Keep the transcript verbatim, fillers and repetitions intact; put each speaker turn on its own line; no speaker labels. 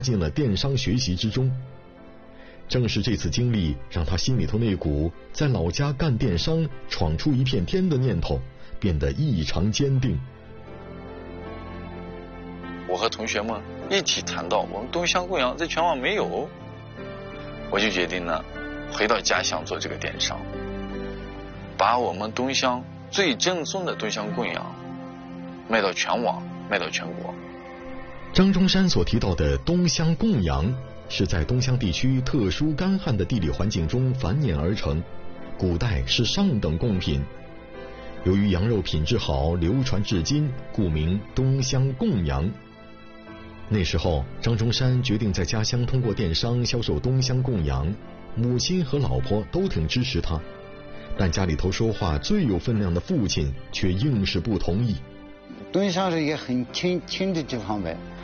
进了电商学习之中。正是这次经历，让他心里头那股在老家干电商、闯出一片天的念头变得异常坚定。
我和同学们一起谈到我们东乡供养在全网没有，我就决定呢回到家乡做这个电商，把我们东乡最正宗的东乡供养卖到全网，卖到全国。
张中山所提到的东乡供养，是在东乡地区特殊干旱的地理环境中繁衍而成，古代是上等贡品。由于羊肉品质好，流传至今，故名东乡供养。那时候，张中山决定在家乡通过电商销售东乡供养，母亲和老婆都挺支持他，但家里头说话最有分量的父亲却硬是不同意。
东乡是一个很亲亲的地方呗，